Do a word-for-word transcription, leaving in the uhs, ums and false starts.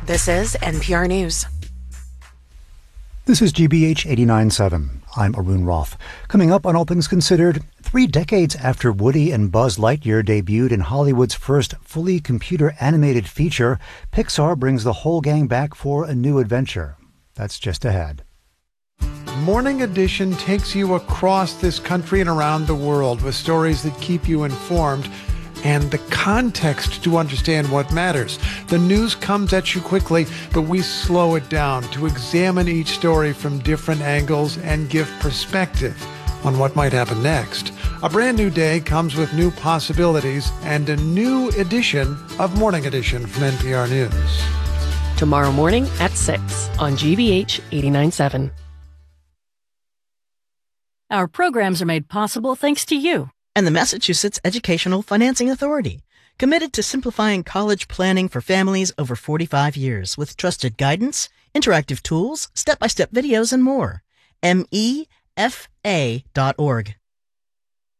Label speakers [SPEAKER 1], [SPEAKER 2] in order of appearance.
[SPEAKER 1] This is N P R News.
[SPEAKER 2] This is G B H eighty-nine point seven. I'm Arun Roth. Coming up on All Things Considered, three decades after Woody and Buzz Lightyear debuted in Hollywood's first fully computer-animated feature, Pixar brings the whole gang back for a new adventure. That's just ahead.
[SPEAKER 3] Morning Edition takes you across this country and around the world with stories that keep you informed and the context to understand what matters. The news comes at you quickly, but we slow it down to examine each story from different angles and give perspective on what might happen next. A brand new day comes with new possibilities and a new edition of Morning Edition from N P R News.
[SPEAKER 4] Tomorrow morning at six on G B H eighty-nine point seven.
[SPEAKER 5] Our programs are made possible thanks to you
[SPEAKER 6] and the Massachusetts Educational Financing Authority, committed to simplifying college planning for families over forty-five years with trusted guidance, interactive tools, step-by-step videos, and more. M E F A dot org.